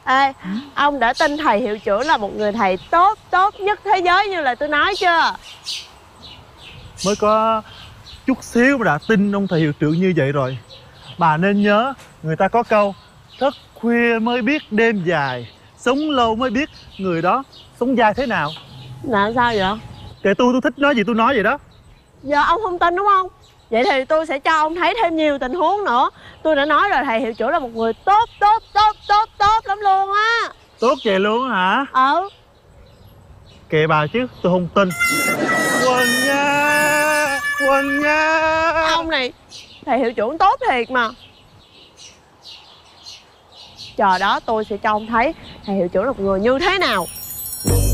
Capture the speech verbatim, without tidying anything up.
Ê, ông đã tin thầy hiệu trưởng là một người thầy tốt tốt nhất thế giới như là tôi nói chưa? Mới có chút xíu mà đã tin ông thầy hiệu trưởng như vậy rồi. Bà nên nhớ, người ta có câu thức khuya mới biết đêm dài, sống lâu mới biết người đó sống dài thế nào. Là sao vậy? Kệ tôi, tôi thích nói gì tôi nói vậy đó. Giờ ông không tin đúng không? Vậy thì tôi sẽ cho ông thấy thêm nhiều tình huống nữa. Tôi đã nói rồi, thầy hiệu trưởng là một người tốt tốt tốt tốt tốt lắm luôn á. Tốt vậy luôn hả? Ừ. Kệ bà chứ, tôi không tin. Quỳnh nha, Quỳnh nha. Ông này, thầy hiệu trưởng tốt thiệt mà. Chờ đó, tôi sẽ cho ông thấy thầy hiệu trưởng là một người như thế nào.